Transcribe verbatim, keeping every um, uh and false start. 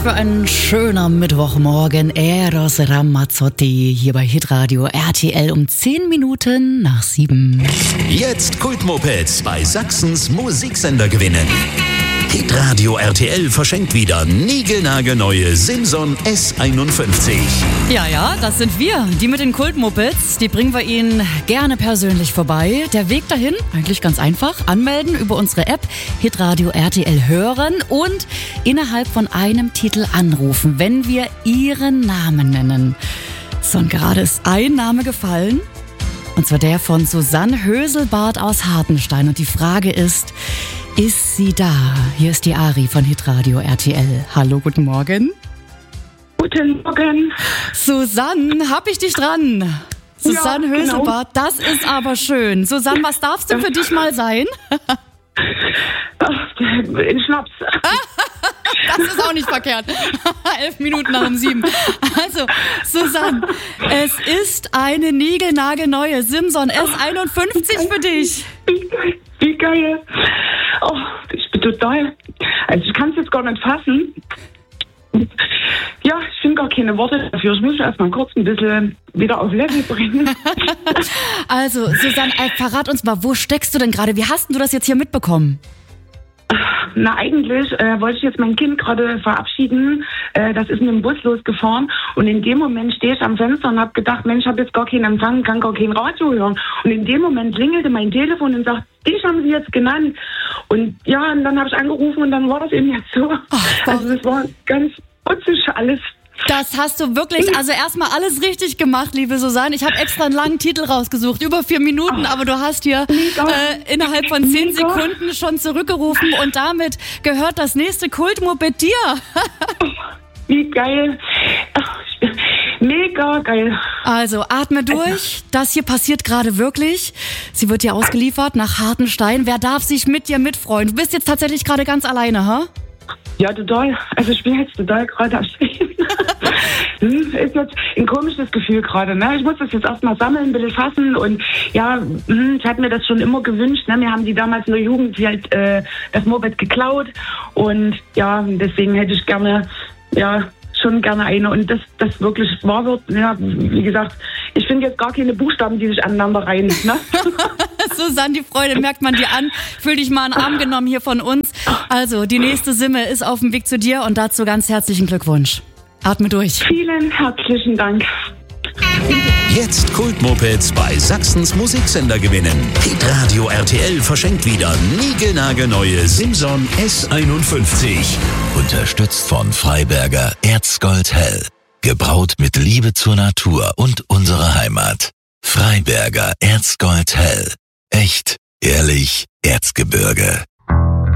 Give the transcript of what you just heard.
für ein schöner Mittwochmorgen. Eros Ramazzotti hier bei Hitradio R T L um zehn Minuten nach sieben. Jetzt Kultmopeds bei Sachsens Musiksender gewinnen. Hitradio R T L verschenkt wieder niegelnagelneue Simson S einundfünfzig. Ja, ja, das sind wir, die mit den Kultmopeds. Die bringen wir Ihnen gerne persönlich vorbei. Der Weg dahin, eigentlich ganz einfach. Anmelden über unsere App, Hitradio R T L hören und innerhalb von einem Titel anrufen, wenn wir Ihren Namen nennen. So, und gerade ist ein Name gefallen. Und zwar der von Susanne Höselbart aus Hartenstein. Und die Frage ist, ist sie da? Hier ist die Ari von Hitradio R T L. Hallo, guten Morgen. Guten Morgen. Susanne, hab ich dich dran? Susanne ja, Höselbart, genau. Das ist aber schön. Susanne, was darf's denn für dich mal sein? Ach, in Schnaps. Das ist auch nicht verkehrt. Elf Minuten nach um sieben. Also, Susanne, es ist eine niegelnagelneue Simson S einundfünfzig für dich. Wie geil. Wie geil. Oh, ich bin total... Also ich kann es jetzt gar nicht fassen. Ja, ich finde gar keine Worte dafür. Ich muss erst mal kurz ein bisschen wieder auf Level bringen. Also, Susanne, äh, verrat uns mal, wo steckst du denn gerade? Wie hast denn du das jetzt hier mitbekommen? Na, eigentlich äh, wollte ich jetzt mein Kind gerade verabschieden. Äh, das ist mit dem Bus losgefahren. Und in dem Moment stehe ich am Fenster und habe gedacht, Mensch, ich habe jetzt gar keinen Empfang, kann gar kein Radio hören. Und in dem Moment klingelte mein Telefon und sagt, dich haben sie jetzt genannt. Und ja, und dann habe ich angerufen und dann war das eben jetzt so. Ach, also das war ganz putzig alles. Das hast du wirklich, also erstmal alles richtig gemacht, liebe Susanne. Ich habe extra einen langen Titel rausgesucht, über vier Minuten, aber du hast hier äh, innerhalb von zehn Sekunden schon zurückgerufen und damit gehört das nächste Kultmoped dir. Wie geil. Mega geil. Also atme durch, das hier passiert gerade wirklich. Sie wird dir ausgeliefert nach Hartenstein. Wer darf sich mit dir mitfreuen? Du bist jetzt tatsächlich gerade ganz alleine, ha? Ja, total. Also ich bin jetzt total gerade am Stehen. Ist jetzt ein komisches Gefühl gerade, ne? Ich muss das jetzt erstmal sammeln, ein bisschen fassen und ja, ich hatte mir das schon immer gewünscht, ne? Wir haben die damals in der Jugend halt äh, das Moped geklaut und ja, deswegen hätte ich gerne, ja, schon gerne eine und das, das wirklich wahr wird, ja, wie gesagt, ich finde jetzt gar keine Buchstaben, die sich aneinander reihen, ne? Susanne, die Freude merkt man dir an. Fühl dich mal in den Arm genommen hier von uns. Also, die nächste Simme ist auf dem Weg zu dir und dazu ganz herzlichen Glückwunsch. Atme durch. Vielen herzlichen Dank. Jetzt Kultmopeds bei Sachsens Musiksender gewinnen. Hitradio R T L verschenkt wieder niegelnagelneue Simson S einundfünfzig. Unterstützt von Freiberger Erzgold Hell. Gebraut mit Liebe zur Natur und unserer Heimat. Freiberger Erzgold Hell. Echt, ehrlich, Erzgebirge.